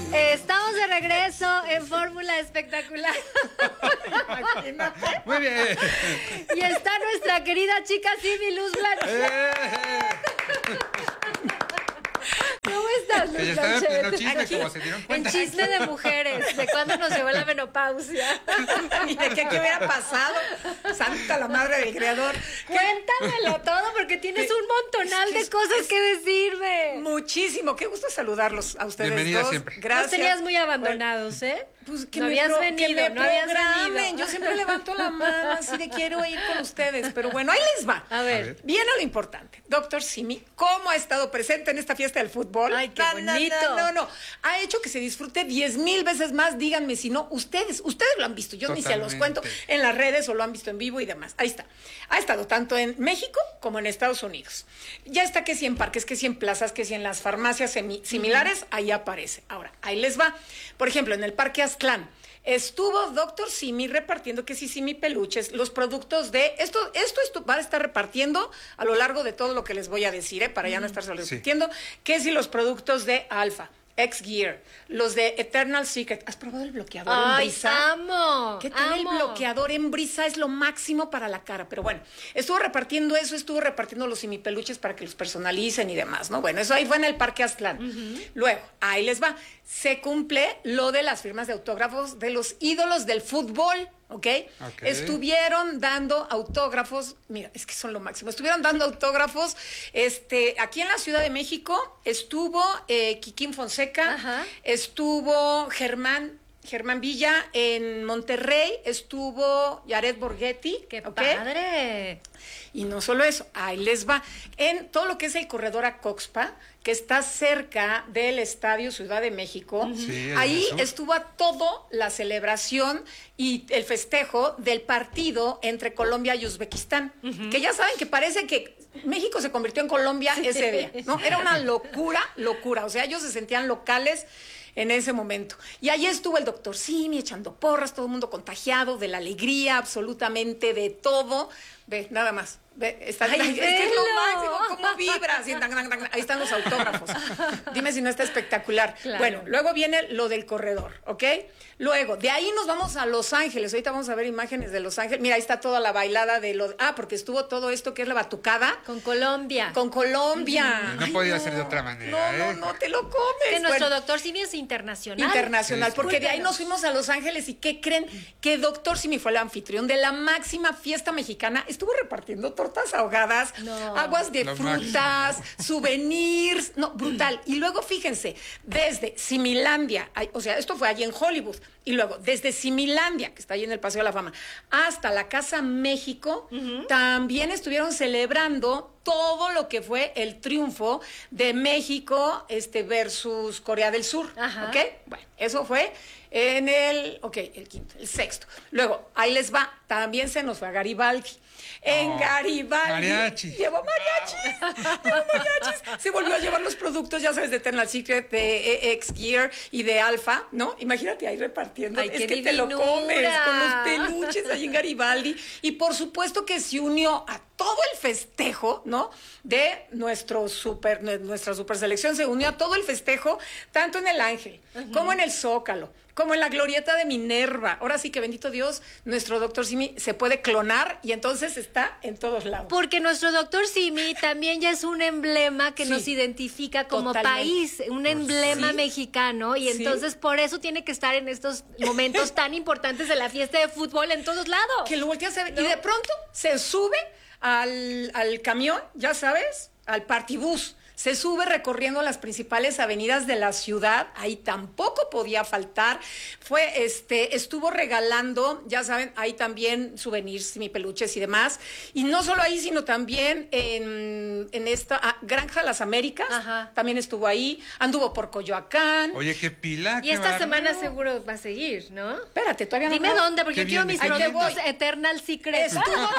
Estamos de regreso en Fórmula Espectacular. Muy bien. Y está nuestra querida chica Simi Luz Blanchet. ¿Cómo estás, Luz Que ya estaba en Blanchet? pleno chisme, Aquí, como se dieron cuenta. en chisme de mujeres, de cuándo nos llegó la menopausia. ¿Y de qué hubiera pasado? Santa la madre del creador. Cuéntamelo todo porque tienes un montonal de cosas que decirme. Muchísimo. Qué gusto saludarlos a ustedes Bienvenida dos. siempre. Gracias. Los tenías muy abandonados, ¿eh? Pues que no me habías pro- venido, que me no habías programen. venido. Yo siempre levanto la mano así de quiero ir con ustedes. Pero bueno, ahí les va. A ver. Viene lo importante. Doctor Simi, ¿cómo ha estado presente en esta fiesta del fútbol? Ay, qué bonito. No. Ha hecho que se disfrute 10,000 veces más. Díganme si no. Ustedes lo han visto. Yo ni se los cuento Totalmente. en las redes o lo han visto en vivo y demás. Ahí está. Ha estado tanto en México como en Estados Unidos. Ya está que si en parques, que si en plazas, que si en las farmacias similares, ahí aparece. Ahora, ahí les va. Por ejemplo, en el Parque Aztlán. Estuvo Doctor Simi repartiendo que sí, Simi peluches, los productos de... Esto va a estar repartiendo a lo largo de todo lo que les voy a decir, para ya no estar solo repitiendo, que si los productos de Alfa, X-Gear, los de Eternal Secret. ¿Has probado el bloqueador en Ay, brisa? amo. ¿Qué tal amo. el bloqueador en brisa? Es lo máximo para la cara. Pero bueno, estuvo repartiendo eso, estuvo repartiendo los simipeluches para que los personalicen y demás, ¿no? Bueno, eso ahí fue en el Parque Aztlán. Luego, ahí les va. Se cumple lo de las firmas de autógrafos de los ídolos del fútbol, ¿ok? Estuvieron dando autógrafos, mira, es que son lo máximo. Estuvieron dando autógrafos, aquí en la Ciudad de México estuvo Kikín Fonseca, Ajá. estuvo Germán Villa, en Monterrey estuvo Yaret Borghetti. ¡Qué ¿ok? padre! Y no solo eso, ahí les va. En todo lo que es el corredor Acoxpa, que está cerca del Estadio Ciudad de México, Sí, ahí eso. estuvo a todo la celebración y el festejo del partido entre Colombia y Uzbekistán, que ya saben que parece que México se convirtió en Colombia ese día, ¿no? Era una locura, o sea, ellos se sentían locales en ese momento. Y ahí estuvo el doctor Simi echando porras, todo el mundo contagiado de la alegría, absolutamente de todo. Ve, nada más. Ve, está, Ay, es que es lo velo. máximo, cómo vibra. Así, ahí están los autógrafos. Dime si no está espectacular. Claro. Bueno, luego viene lo del corredor, ¿ok? Luego, de ahí nos vamos a Los Ángeles. Ahorita vamos a ver imágenes de Los Ángeles. Mira, ahí está toda la bailada de lo... porque estuvo todo esto que es la batucada. Con Colombia. Con Colombia. No podía ser de otra manera, No, te lo comes. Que nuestro Bueno, doctor Simi es internacional. internacional, Sí, porque de ahí Cuéntanos. nos fuimos a Los Ángeles y ¿qué creen? Que Doctor Simi fue el anfitrión de la máxima fiesta mexicana, estuvo repartiendo tortas ahogadas, No. aguas de Lo frutas, souvenirs, no, brutal. Y luego fíjense, desde Similandia, o sea, esto fue allí en Hollywood, y luego desde Similandia, que está ahí en el Paseo de la Fama, hasta la Casa México, también estuvieron celebrando todo lo que fue el triunfo de México versus Corea del Sur. Ajá. ¿Ok? Bueno, eso fue en el quinto, el sexto. Luego, ahí les va, también se nos fue a Garibaldi. En Garibaldi. Mariachi. Llevó mariachis. Se volvió a llevar los productos, ya sabes, de Eternal Secret, de X-Gear y de Alfa, ¿no? Imagínate ahí repartiendo. Ay, es qué que te lo divinura. comes con los peluches ahí en Garibaldi. Y por supuesto que se unió a todo el festejo, ¿no? De nuestra super selección, se unió a todo el festejo, tanto en el Ángel, como en el Zócalo, como en la glorieta de Minerva. Ahora sí que bendito Dios, nuestro doctor Simi se puede clonar y entonces está en todos lados. Porque nuestro doctor Simi también ya es un emblema que Sí. nos identifica como Totalmente. país, un emblema Sí. mexicano, y Sí. entonces por eso tiene que estar en estos momentos tan importantes de la fiesta de fútbol en todos lados. Que lo volteas a ver. ¿No? Y de pronto se sube al camión, ya sabes, al partibús. Se sube recorriendo las principales avenidas de la ciudad, ahí tampoco podía faltar. Estuvo regalando, ya saben, ahí también souvenirs, simipeluches y demás. Y no solo ahí, sino también en esta Granja Las Américas, Ajá. también estuvo ahí. Anduvo por Coyoacán. Oye, qué pila. Y qué esta bárbaro. semana seguro va a seguir, ¿no? Espérate, todavía no. Dime acabo. dónde, porque Qué yo quiero bien, mis ahí te productos voy. Eternal Secret.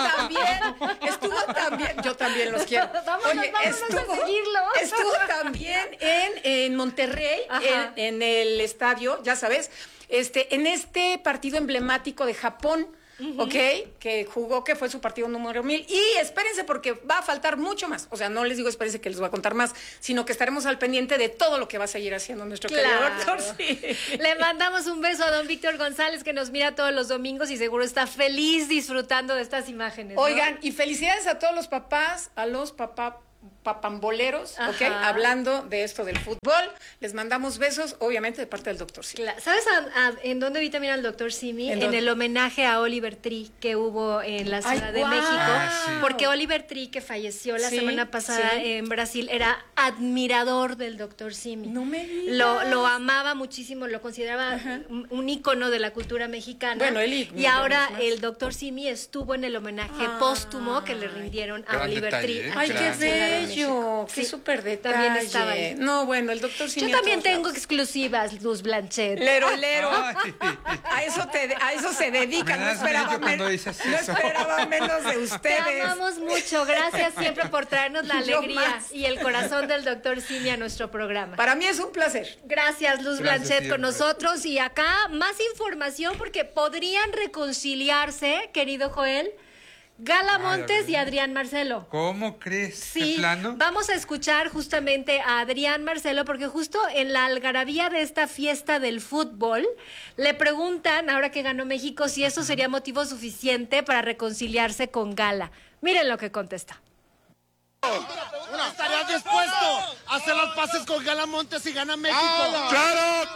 Estuvo también, yo también los quiero. Vámonos a seguirlo. Estuvo también en Monterrey, Ajá. en el estadio, ya sabes, en este partido emblemático de Japón. ¿ok? Que jugó, que fue su partido número 1000. Y espérense porque va a faltar mucho más. O sea, no les digo espérense que les voy a contar más, sino que estaremos al pendiente de todo lo que va a seguir haciendo nuestro querido doctor. Sí. Le mandamos un beso a don Víctor González, que nos mira todos los domingos y seguro está feliz disfrutando de estas imágenes, ¿no? Oigan, y felicidades a todos los papás, a los papamboleros, ¿ok? Hablando de esto del fútbol. Les mandamos besos, obviamente, de parte del doctor Simi. ¿Sabes en dónde vi también al doctor Simi? En el homenaje a Oliver Tree que hubo en la Ciudad de México. Porque Oliver Tree, que falleció la semana pasada en Brasil, era admirador del doctor Simi. No me digas. Lo amaba muchísimo, lo consideraba un ícono de la cultura mexicana. Bueno, y ahora el doctor Simi estuvo en el homenaje póstumo que le rindieron a Oliver Tree. ¡Ay, qué bello! ¡Qué súper detalle! También estaba ahí. No, bueno, el doctor Simi. Yo también tengo exclusivas, Luz Blanchet. Lero. A eso se dedica. No esperaba menos de ustedes. Te amamos mucho. Gracias siempre por traernos la alegría y el corazón del doctor Simi a nuestro programa. Para mí es un placer. Gracias, Luz Blanchet, con nosotros. Y acá más información porque podrían reconciliarse, querido Joel, Gala Montes y Adrián Marcelo. ¿Cómo crees? Sí, ¿De plano? vamos a escuchar justamente a Adrián Marcelo porque justo en la algarabía de esta fiesta del fútbol le preguntan, ahora que ganó México, si eso sería motivo suficiente para reconciliarse con Gala. Miren lo que contesta. ¿Estarías dispuesto a hacer los pases con Gala Montes si gana México? ¡Claro!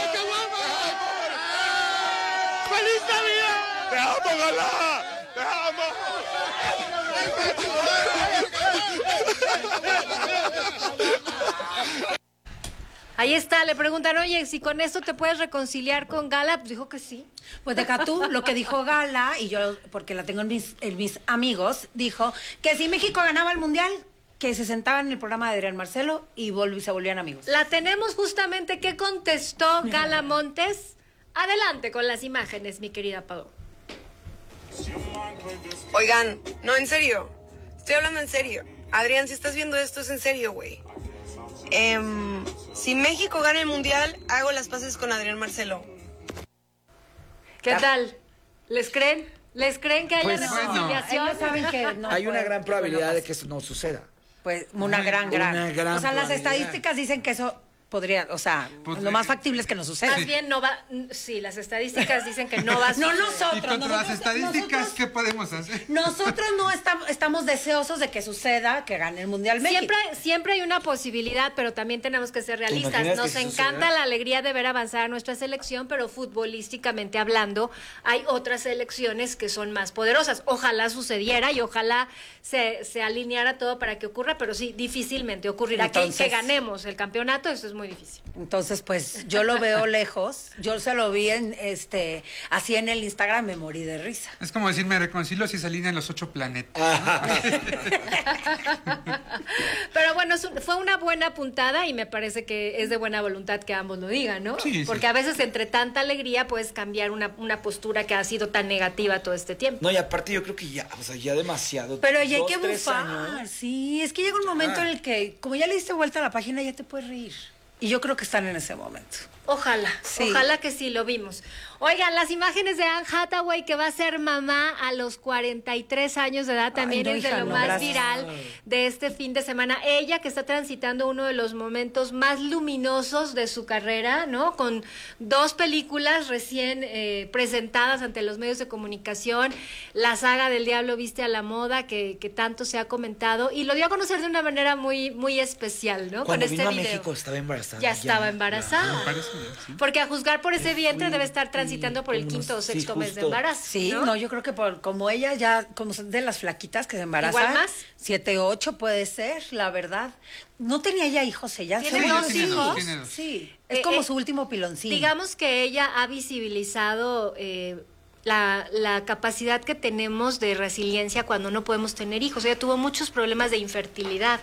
¡Feliz Navidad! ¡Te amo, Gala! ¡Te amo! Ahí está, le preguntan, oye, si con esto te puedes reconciliar con Gala, pues dijo que sí. Pues deja tú, lo que dijo Gala, y yo, porque la tengo en mis amigos, dijo que si México ganaba el Mundial, que se sentaban en el programa de Adrián Marcelo y se volvían amigos. La tenemos justamente, ¿qué contestó Gala Montes? Adelante con las imágenes, mi querida Pau. Oigan, no, en serio. Estoy hablando en serio. Adrián, si estás viendo esto, es en serio, güey. Si México gana el Mundial, hago las paces con Adrián Marcelo. ¿Qué tal? ¿Les creen? ¿Les creen que haya Pues, reconciliación? Ellos saben que no Hay una puede, gran probabilidad de que eso no suceda. Pues una gran. Una gran O sea, las probabilidad. estadísticas dicen que eso podría, o sea, Pues, lo más factible es que no suceda. Más bien no va, sí, las estadísticas dicen que no va a No suceder. nosotros. Y contra las estadísticas, nosotros- ¿qué podemos hacer? Nosotros no estamos deseosos de que suceda, que gane el Mundial México. Siempre hay una posibilidad, pero también tenemos que ser realistas. imaginas Nos que sí encanta suceda? la alegría de ver avanzar a nuestra selección, pero futbolísticamente hablando, hay otras selecciones que son más poderosas. Ojalá sucediera y ojalá se alineara todo para que ocurra, pero sí, difícilmente ocurrirá. Entonces- que ganemos el campeonato, eso es muy difícil. Entonces, pues, yo lo veo lejos. Yo se lo vi así en el Instagram, me morí de risa. Es como decir, me reconcilio si se alinean los 8 planetas. Pero bueno, fue una buena puntada y me parece que es de buena voluntad que ambos lo digan, ¿no? Sí, sí. Porque a veces entre tanta alegría puedes cambiar una postura que ha sido tan negativa todo este tiempo. No, y aparte yo creo que ya, o sea, ya demasiado. Pero ya hay que 2-3 bufar. años. Sí, es que llega un momento en el que, como ya le diste vuelta a la página, ya te puedes reír. Y yo creo que están en ese momento. Ojalá, Sí. ojalá que sí, lo vimos. Oigan, las imágenes de Anne Hathaway, que va a ser mamá a los 43 años de edad, también Ay, no, es de hija, lo no, más gracias. viral de este fin de semana. Ella que está transitando uno de los momentos más luminosos de su carrera, ¿no? Con 2 películas recién presentadas ante los medios de comunicación, la saga del Diablo viste a la moda, que tanto se ha comentado, y lo dio a conocer de una manera muy, muy especial, ¿no? Cuando Con vino a video. México estaba embarazada. Ya estaba embarazada. Me parece bien, sí. Porque a juzgar por ese vientre debe estar transitando por el unos- 5º o 6º sí, mes de justo. embarazo. Sí, no, yo creo que como ella ya, como son de las flaquitas que se embarazan. ¿Igual más? 7, 8 puede ser, la verdad. No tenía ya hijos ella. ¿Tiene solo dos dos hijos? Tiene dos. Sí, es como su último piloncín. Digamos que ella ha visibilizado la capacidad que tenemos de resiliencia cuando no podemos tener hijos. Ella tuvo muchos problemas de infertilidad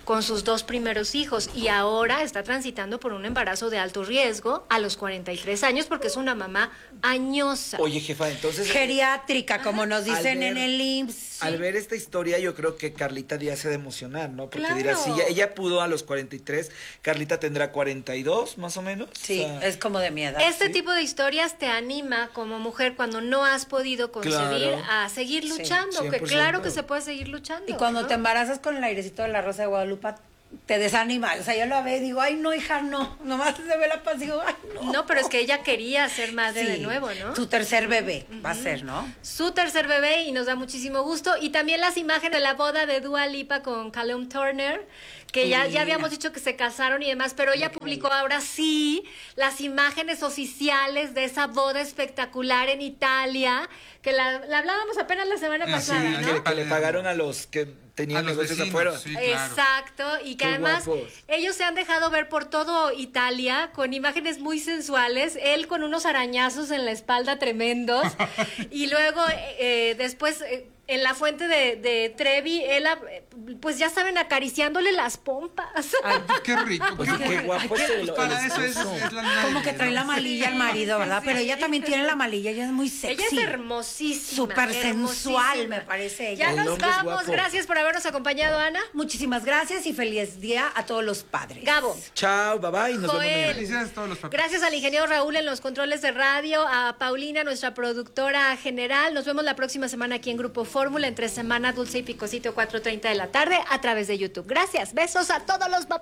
con sus 2 primeros hijos y ahora está transitando por un embarazo de alto riesgo a los 43 años porque es una mamá añosa. Oye, jefa, entonces... Geriátrica, como nos dicen ver- en el IMSS. Al ver esta historia, yo creo que Carlita Díaz se ha de emocionar, ¿no? Porque Claro. dirá, si ella pudo a los 43, Carlita tendrá 42, más o menos. Sí, O sea, es como de mi edad. Este tipo de historias te anima como mujer cuando no has podido concebir Claro. a seguir luchando, que 100%. claro que se puede seguir luchando. Y cuando ¿no? te embarazas con el airecito de la Rosa de Guadalupe, te desanima. O sea, yo lo veo y digo, ay, no, hija, no. Nomás se ve la paz y digo, ay, no. No, pero es que ella quería ser madre de Sí, nuevo, ¿no? Tu tercer bebé va a ser, ¿no? Su tercer bebé y nos da muchísimo gusto. Y también las imágenes de la boda de Dua Lipa con Callum Turner, que ya habíamos dicho que se casaron y demás, pero ella publicó ahora sí las imágenes oficiales de esa boda espectacular en Italia, que la hablábamos apenas la semana Sí, pasada, sí, ¿no? que le pagaron a los que tenían A los negocios vecinos, afuera. sí, claro. Exacto, y que Qué además guapos. ellos se han dejado ver por todo Italia con imágenes muy sensuales, él con unos arañazos en la espalda tremendos, y luego después en la fuente de Trevi, él, pues ya saben, acariciándole las pompas. Ay, qué rico. Oye, qué guapo se Pues lo- para el eso es esposo. la luna Como de que miel, trae ¿no? la malilla al marido, ¿verdad? Pero ella también tiene la malilla, ella es muy sexy. Ella es hermosísima. Súper sensual, hermosísima. me parece Ya ella. El nos hombre es vamos, guapo. gracias por habernos acompañado, Ana. Muchísimas gracias y feliz día a todos los padres. Gabo. Chao, bye bye. Nos vemos Joel. mañana. Felicidades a todos los papás. Gracias al ingeniero Raúl en los controles de radio, a Paulina, nuestra productora general. Nos vemos la próxima semana aquí en Grupo Fórmula, entre semana Dulce y Picosito, 4:30 de la tarde, a través de YouTube. Gracias, besos a todos los papás.